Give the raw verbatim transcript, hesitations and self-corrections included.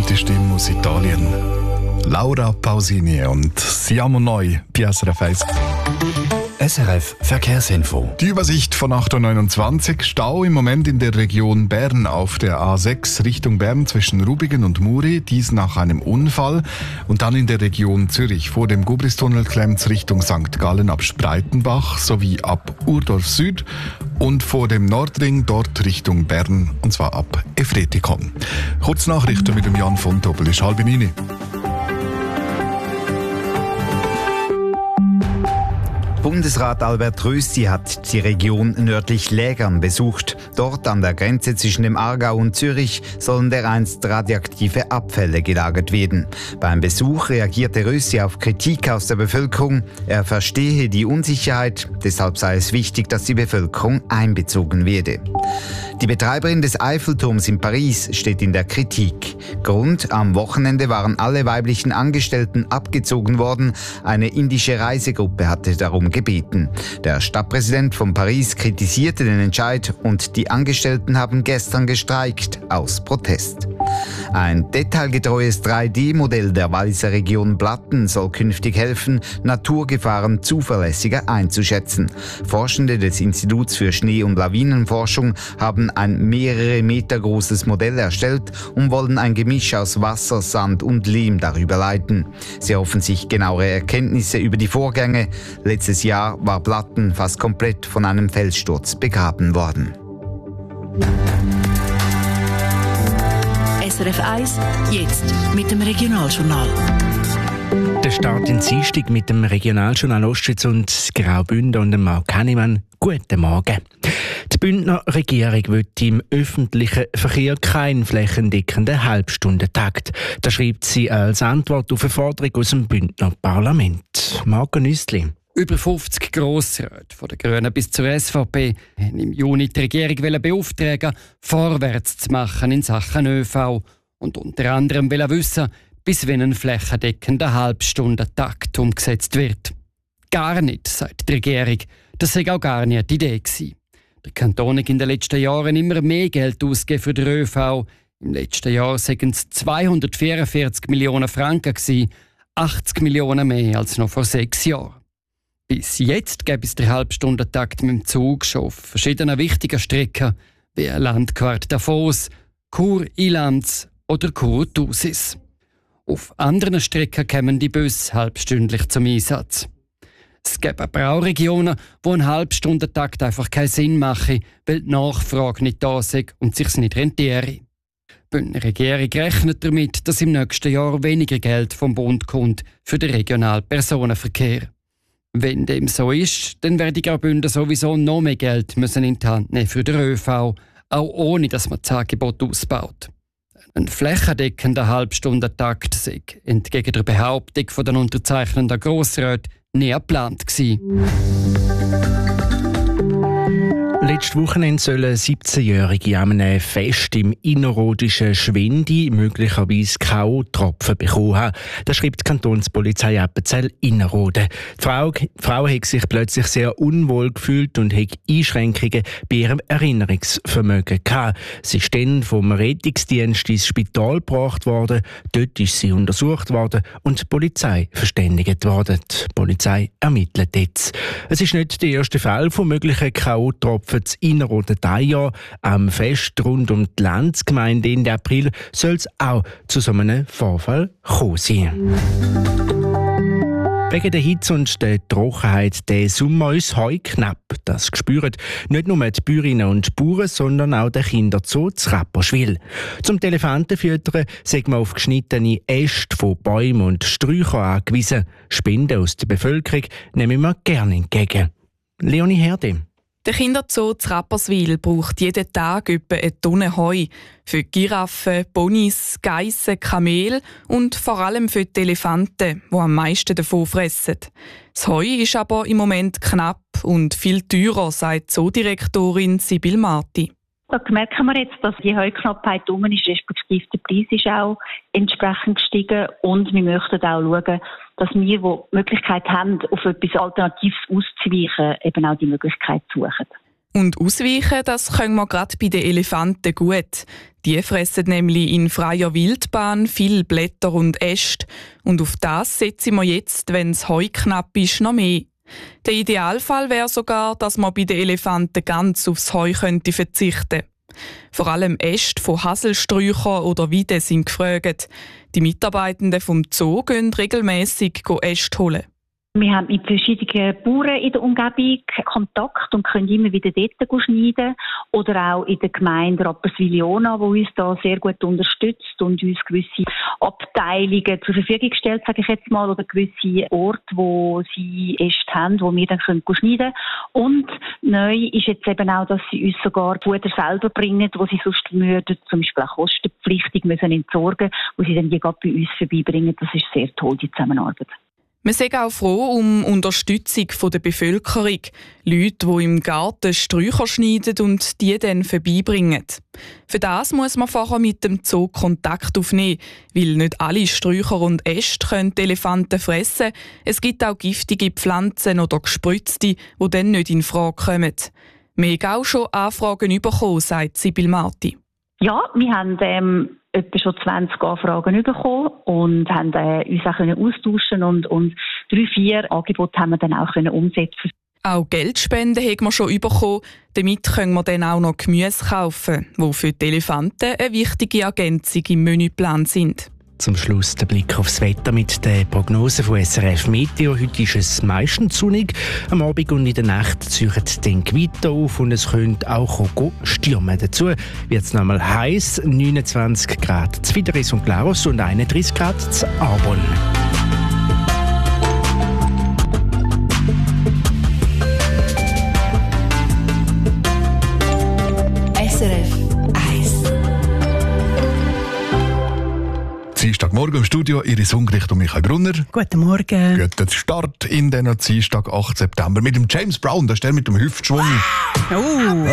bekannte Stimme aus Italien. Laura Pausini und Siamo Noi, bei S R F eins. S R F Verkehrsinfo. Die Übersicht von acht Uhr neunundzwanzig. Stau im Moment in der Region Bern auf der A sechs Richtung Bern zwischen Rubigen und Muri. Dies nach einem Unfall. Und dann in der Region Zürich vor dem Gubristunnel klemmt's Richtung Sankt Gallen ab Spreitenbach sowie ab Urdorf Süd. Und vor dem Nordring dort Richtung Bern, und zwar ab Efretikon. Kurznachrichten mit dem Jan von Doppel ist halb neun. Bundesrat Albert Rösti hat die Region nördlich Lägern besucht. Dort an der Grenze zwischen dem Aargau und Zürich sollen dereinst radioaktive Abfälle gelagert werden. Beim Besuch reagierte Rösti auf Kritik aus der Bevölkerung. Er verstehe die Unsicherheit, deshalb sei es wichtig, dass die Bevölkerung einbezogen werde. Die Betreiberin des Eiffelturms in Paris steht in der Kritik. Grund: am Wochenende waren alle weiblichen Angestellten abgezogen worden. Eine indische Reisegruppe hatte darum gebeten. Der Stadtpräsident von Paris kritisierte den Entscheid und die Angestellten haben gestern gestreikt aus Protest. Ein detailgetreues drei D Modell der Walliser Region Blatten soll künftig helfen, Naturgefahren zuverlässiger einzuschätzen. Forschende des Instituts für Schnee- und Lawinenforschung haben ein mehrere Meter großes Modell erstellt und wollen ein Gemisch aus Wasser, Sand und Lehm darüber leiten. Sie hoffen sich genauere Erkenntnisse über die Vorgänge. Letztes Jahr war Blatten fast komplett von einem Felssturz begraben worden. S R F eins, jetzt mit dem Regionaljournal. Der Start in Dienstag mit dem Regionaljournal Ostschweiz und Graubünden und dem Marc Hannemann. Guten Morgen. Die Bündner Regierung will im öffentlichen Verkehr keinen flächendeckenden Halbstundentakt. Das schreibt sie als Antwort auf eine Forderung aus dem Bündner Parlament. Marco Nüssli. Über fünfzig Grossräte von den Grünen bis zur S V P haben im Juni die Regierung beauftragen, vorwärts zu machen in Sachen ÖV und unter anderem wissen, bis wann ein flächendeckender Halbstundentakt umgesetzt wird. Gar nicht, sagt die Regierung. Das sei auch gar nicht die Idee gewesen. Der Kanton hat in den letzten Jahren immer mehr Geld ausgegeben für den ÖV. Im letzten Jahr waren es zweihundertvierundvierzig Millionen Franken gewesen, achtzig Millionen mehr als noch vor sechs Jahren. Bis jetzt gäbe es den Halbstundentakt mit dem Zug schon auf verschiedenen wichtigen Strecken wie Landquart Davos, Chur-Ilanz oder Chur-Thusis. Auf anderen Strecken kämen die Busse halbstündlich zum Einsatz. Es gibt aber auch Regionen, wo ein Halbstundentakt einfach keinen Sinn mache, weil die Nachfrage nicht da sei und sich nicht rentiere. Die Bündner Regierung rechnet damit, dass im nächsten Jahr weniger Geld vom Bund kommt für den regionalen Personenverkehr. Wenn dem so ist, dann werden die Graubünden sowieso noch mehr Geld müssen in die Hand nehmen für den ÖV, auch ohne dass man das Angebot ausbaut. Ein flächendeckender Halbstundentakt sei entgegen der Behauptung von den unterzeichnenden Grossräten nie geplant gewesen. Letztes Wochenende sollen siebzehnjährige an einem Fest im innerrhodischen Schwendi möglicherweise K O-Tropfen bekommen haben. Das schreibt die Kantonspolizei Appenzell Innerrhoden. Die Frau, die Frau hat sich plötzlich sehr unwohl gefühlt und hat Einschränkungen bei ihrem Erinnerungsvermögen gehabt. Sie ist dann vom Rettungsdienst ins Spital gebracht worden. Dort ist sie untersucht worden und die Polizei verständigt worden. Die Polizei ermittelt jetzt. Es ist nicht der erste Fall von möglichen K O-Tropfen das Innerrhoden Jahr. Am Fest rund um die Landsgemeinde Ende April soll es auch zu so einem Vorfall kommen sein. Wegen der Hitze und der Trockenheit der Sommer ist Heu knapp. Das spüren nicht nur die Bäuerinnen und Bauern, sondern auch der Kinderzoo zu Rapperswil. Zum Elefantenfüttern sind wir auf geschnittene Äste von Bäumen und Sträuchern angewiesen. Spenden aus der Bevölkerung nehmen wir gerne entgegen. Leonie Herde. Der Kinderzoo zu Rapperswil braucht jeden Tag etwa eine Tonne Heu. Für Giraffen, Ponys, Geissen, Kamele und vor allem für die Elefanten, die am meisten davon fressen. Das Heu ist aber im Moment knapp und viel teurer, sagt Zoodirektorin Sibyl Marti. Da merken wir jetzt, dass die Heuknappheit um ist, respektive der Preis ist auch entsprechend gestiegen. Und wir möchten auch schauen, dass wir, die die Möglichkeit haben, auf etwas Alternatives auszuweichen, eben auch die Möglichkeit suchen. Und ausweichen, das können wir gerade bei den Elefanten gut. Die fressen nämlich in freier Wildbahn viel Blätter und Äste. Und auf das setzen wir jetzt, wenn es Heu knapp ist, noch mehr. Der Idealfall wäre sogar, dass man bei den Elefanten ganz aufs Heu könnte verzichten. Vor allem Äste von Haselsträuchern oder Weiden sind gefragt. Die Mitarbeitenden vom Zoo gehen regelmässig Äste holen. Wir haben mit verschiedenen Bauern in der Umgebung Kontakt und können immer wieder dort schneiden. Oder auch in der Gemeinde Rapperswil-Jona, die uns da sehr gut unterstützt und uns gewisse Abteilungen zur Verfügung stellt, sage ich jetzt mal, oder gewisse Orte, wo sie Äste haben, wo wir dann können schneiden können. Und neu ist jetzt eben auch, dass sie uns sogar Futter selber bringen, wo sie sonst würden, zum Beispiel auch kostenpflichtig müssen entsorgen, wo sie dann die gerade bei uns vorbeibringen. Das ist sehr toll, die Zusammenarbeit. Wir sind auch froh um Unterstützung der Bevölkerung. Leute, die im Garten Sträucher schneiden und die dann vorbeibringen. Für das muss man vorher mit dem Zoo Kontakt aufnehmen, weil nicht alle Sträucher und Äste können die Elefanten fressen. Es gibt auch giftige Pflanzen oder Gespritzte, die dann nicht in Frage kommen. Wir haben auch schon Anfragen bekommen, sagt Sibyl Marti. Ja, wir haben ähm, etwa schon zwanzig Anfragen bekommen und haben äh, uns auch können austauschen und, und drei, vier Angebote haben wir dann auch können umsetzen. Auch Geldspenden haben wir schon bekommen. Damit können wir dann auch noch Gemüse kaufen, die für die Elefanten eine wichtige Ergänzung im Menüplan sind. Zum Schluss der Blick aufs Wetter mit der Prognose von S R F Meteo. Heute ist es meistens sonnig. Am Abend und in der Nacht ziehen dann Gewitter auf und es könnte auch stürmen. Dazu wird es nochmal heiß, neunundzwanzig Grad zu Fideris und Glarus und einunddreißig Grad zu Arbon. S R F Dienstagmorgen im Studio, Iris Ungericht und Michael Brunner. Guten Morgen. Guten Start in den Dienstag, achten September mit dem James Brown, der ist der mit dem Hüftschwung. Oh.